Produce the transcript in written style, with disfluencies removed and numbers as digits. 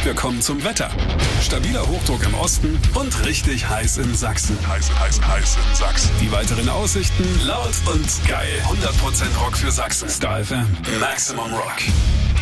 Wir kommen zum Wetter. Stabiler Hochdruck im Osten und richtig heiß in Sachsen. Heiß in Sachsen. Die weiteren Aussichten laut und geil. 100% Rock für Sachsen. Star FM. Maximum Rock.